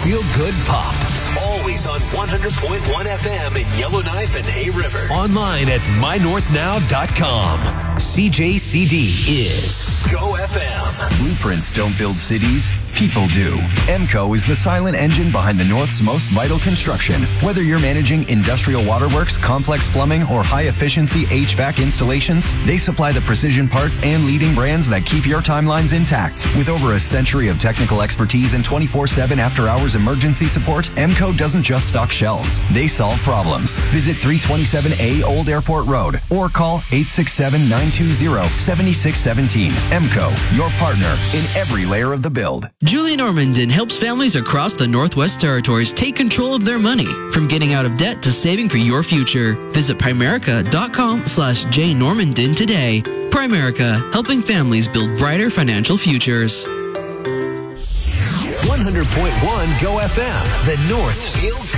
feel-good pop. Always on 100.1 FM in Yellowknife and Hay River. Online at mynorthnow.com. CJCD is Go FM. Blueprints don't build cities, people do. EMCO is the silent engine behind the North's most vital construction. Whether you're managing industrial waterworks, complex plumbing, or high-efficiency HVAC installations, they supply the precision parts and leading brands that keep your timelines intact. With over a century of technical expertise and 24/7 after-hours emergency support, EMCO doesn't just stock shelves. They solve problems. Visit 327A Old Airport Road or call 867-920-7617. EMCO, your partner in every layer of the build. Julie Normandin helps families across the Northwest Territories take control of their money, from getting out of debt to saving for your future. Visit Primerica.com/jnormandin today. Primerica, helping families build brighter financial futures. 100.1 Go FM, the North's